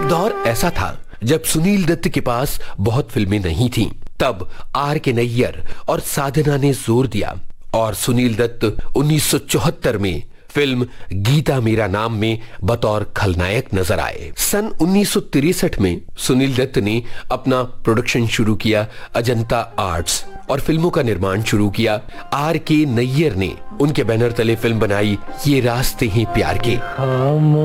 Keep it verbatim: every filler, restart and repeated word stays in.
एक दौर ऐसा था जब सुनील दत्त के पास बहुत फिल्में नहीं थीं। तब आर के नैयर और साधना ने जोर दिया और सुनील दत्त उन्नीस सौ चौहत्तर में फिल्म गीता मेरा नाम में बतौर खलनायक नजर आए। सन उन्नीस सौ तिरसठ में सुनील दत्त ने अपना प्रोडक्शन शुरू किया अजंता आर्ट्स और फिल्मों का निर्माण शुरू किया। आर के नैयर ने उनके बैनर तले फिल्म बनाई ये रास्ते हैं प्यार के।